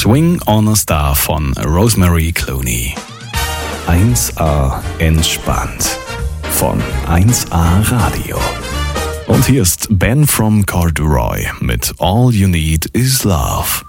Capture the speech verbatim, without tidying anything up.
Swing on a Star von Rosemary Clooney. eins A entspannt von eins A Radio. Und hier ist Ben from Corduroy mit All You Need Is Love.